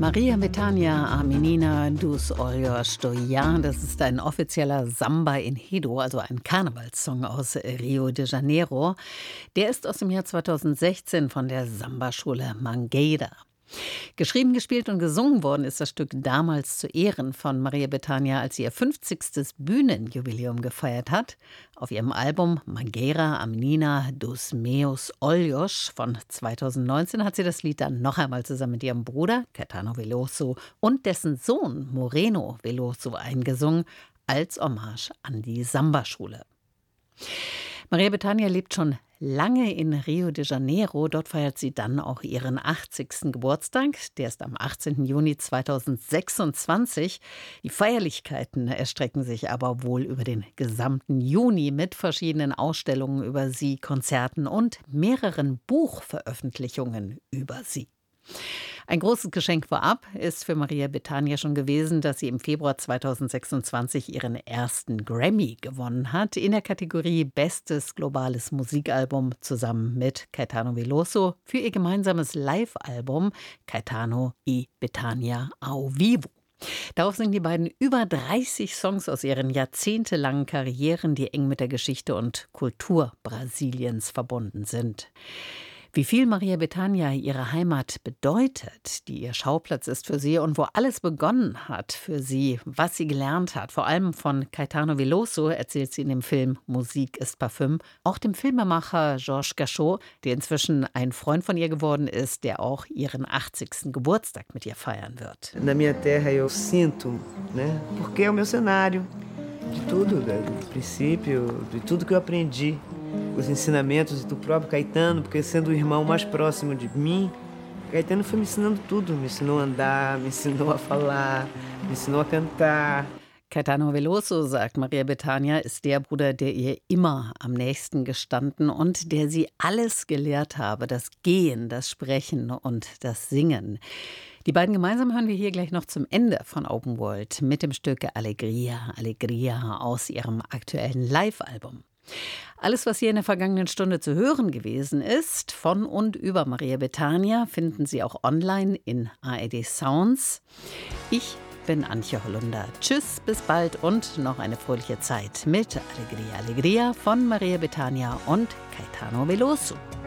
Maria Bethânia, a menina dos olhos do Iar, das ist ein offizieller Samba Enredo, also ein Karnevalssong aus Rio de Janeiro. Der ist aus dem Jahr 2016 von der Samba-Schule Mangueira. Geschrieben, gespielt und gesungen worden ist das Stück damals zu Ehren von Maria Bethânia, als sie ihr 50. Bühnenjubiläum gefeiert hat. Auf ihrem Album Mangueira, a menina dos meus olhos von 2019 hat sie das Lied dann noch einmal zusammen mit ihrem Bruder Caetano Veloso und dessen Sohn Moreno Veloso eingesungen, als Hommage an die Samba-Schule. Maria Bethânia lebt schon lange in Rio de Janeiro. Dort feiert sie dann auch ihren 80. Geburtstag. Der ist am 18. Juni 2026. Die Feierlichkeiten erstrecken sich aber wohl über den gesamten Juni mit verschiedenen Ausstellungen über sie, Konzerten und mehreren Buchveröffentlichungen über sie. Ein großes Geschenk vorab ist für Maria Bethânia schon gewesen, dass sie im Februar 2026 ihren ersten Grammy gewonnen hat in der Kategorie Bestes globales Musikalbum zusammen mit Caetano Veloso für ihr gemeinsames Live-Album Caetano y Bethânia ao Vivo. Darauf singen die beiden über 30 Songs aus ihren jahrzehntelangen Karrieren, die eng mit der Geschichte und Kultur Brasiliens verbunden sind. Wie viel Maria Bethânia ihre Heimat bedeutet, die ihr Schauplatz ist für sie und wo alles begonnen hat für sie, was sie gelernt hat, vor allem von Caetano Veloso, erzählt sie in dem Film Musik ist Parfüm, auch dem Filmemacher Georges Cachot, der inzwischen ein Freund von ihr geworden ist, der auch ihren 80. Geburtstag mit ihr feiern wird. Na minha terra eu sinto, né? Porque é o meu cenário de tudo, do princípio, de tudo que eu aprendi. Os ensinamentos do próprio Caetano, porque sendo o irmão mais próximo de mim, Caetano foi me ensinando tudo, me ensinou a andar, me ensinou a falar, me ensinou a cantar. Caetano Veloso, sagt Maria Bethânia, ist der Bruder, der ihr immer am nächsten gestanden und der sie alles gelehrt habe, das Gehen, das Sprechen und das Singen. Die beiden gemeinsam hören wir hier gleich noch zum Ende von Open World mit dem Stück Alegria, Alegria aus ihrem aktuellen Live-Album. Alles, was hier in der vergangenen Stunde zu hören gewesen ist, von und über Maria Bethânia, finden Sie auch online in ARD Sounds. Ich bin Antje Hollunder. Tschüss, bis bald und noch eine fröhliche Zeit mit Alegria, Alegria von Maria Bethânia und Caetano Veloso.